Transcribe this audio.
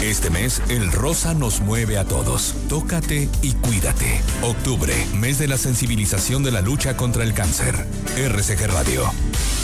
Este mes, el rosa nos mueve a todos. Tócate y cuídate. Octubre, mes de la sensibilización de la lucha contra el cáncer. RCG Radio.